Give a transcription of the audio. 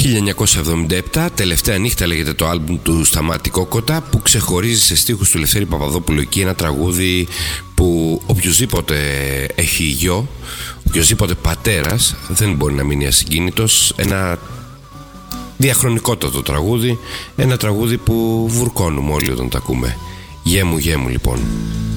1977, τελευταία νύχτα λέγεται το άλμπουμ του Σταμάτη Κόκοτα, που ξεχωρίζει σε στίχους του Λευτέρη Παπαδόπουλου εκεί ένα τραγούδι που οποιοσδήποτε έχει γιο, οποιοσδήποτε πατέρας δεν μπορεί να μείνει ασυγκίνητος. Ένα διαχρονικότατο τραγούδι, ένα τραγούδι που βουρκώνουμε όλοι όταν το ακούμε. Γέμου γέμου λοιπόν.